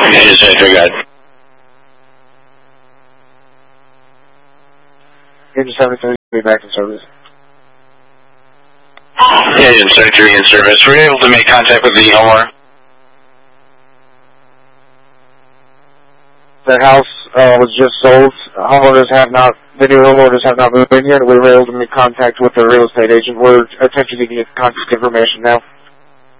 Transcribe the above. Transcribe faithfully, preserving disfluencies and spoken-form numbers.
Agent Century, go ahead. Agent seven thirty back in service. Agent Century in service. Were you able to make contact with the homeowner? The house uh, was just sold. Homeowners have not, the new homeowners have not moved in yet. We were able to make contact with the real estate agent. We're attempting to get contact information now.